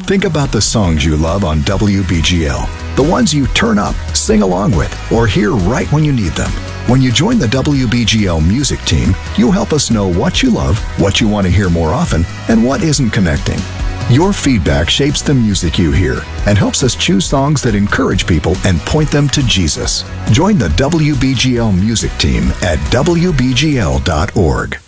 Think about the songs you love on WBGL, the ones you turn up, sing along with, or hear right when you need them. When you join the WBGL music team, you'll help us know what you love, what you want to hear more often, and what isn't connecting. Your feedback shapes the music you hear and helps us choose songs that encourage people and point them to Jesus. Join the WBGL music team at WBGL.org.